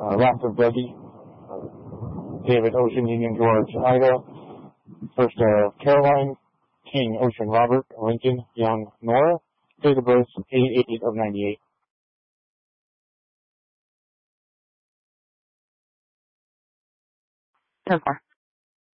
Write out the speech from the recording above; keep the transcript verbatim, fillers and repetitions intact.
uh, Rosser Buggy, uh, David Ocean Union George Ida, first of Caroline King Ocean Robert Lincoln Young Nora, date of birth eight eight of ninety-eight. ten four.